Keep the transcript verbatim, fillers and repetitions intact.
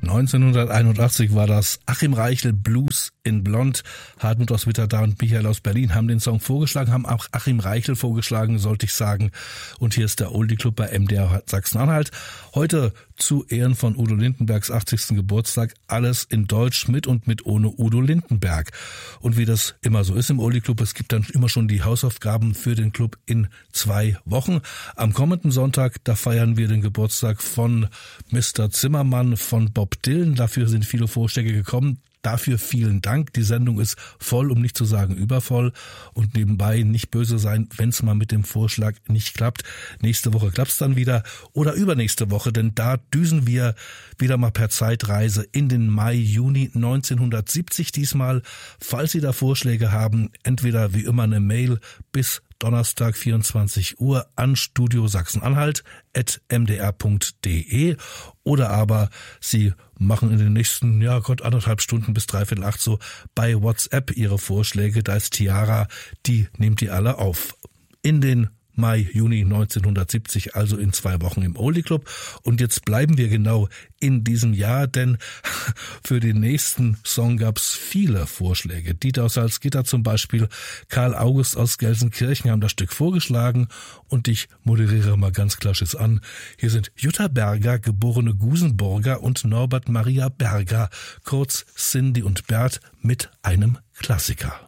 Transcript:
neunzehnhunderteinundachtzig war das Achim Reichel Blues in Blond. Hartmut aus Witterda und Michael aus Berlin haben den Song vorgeschlagen, haben auch Achim Reichel vorgeschlagen, sollte ich sagen. Und hier ist der Oldie Club bei M D R Sachsen-Anhalt. Heute zu Ehren von Udo Lindenbergs achtzigsten Geburtstag. Alles in Deutsch, mit und mit ohne Udo Lindenberg. Und wie das immer so ist im Oldie Club, es gibt dann immer schon die Hausaufgaben für den Club in zwei Wochen. Am kommenden Sonntag, da feiern wir den Geburtstag von Mister Zimmermann, von Bob Dylan. Dafür sind viele Vorschläge gekommen. Dafür vielen Dank. Die Sendung ist voll, um nicht zu sagen übervoll. Und nebenbei nicht böse sein, wenn es mal mit dem Vorschlag nicht klappt. Nächste Woche klappt's dann wieder oder übernächste Woche, denn da düsen wir wieder mal per Zeitreise in den Mai, Juni neunzehnhundertsiebzig diesmal. Falls Sie da Vorschläge haben, entweder wie immer eine Mail bis Donnerstag vierundzwanzig Uhr an studio sachsen-anhalt at m d r punkt d e oder aber Sie machen in den nächsten, ja Gott, anderthalb Stunden bis dreiviertel acht so bei WhatsApp Ihre Vorschläge. Da ist Tiara, die nimmt die alle auf. In den Mai, Juni neunzehnhundertsiebzig, also in zwei Wochen im Oldie Club. Und jetzt bleiben wir genau in diesem Jahr, denn für den nächsten Song gab's viele Vorschläge. Dieter aus Salzgitter zum Beispiel, Karl August aus Gelsenkirchen haben das Stück vorgeschlagen und ich moderiere mal ganz klassisch an. Hier sind Jutta Berger, geborene Gusenburger und Norbert Maria Berger, kurz Cindy und Bert mit einem Klassiker.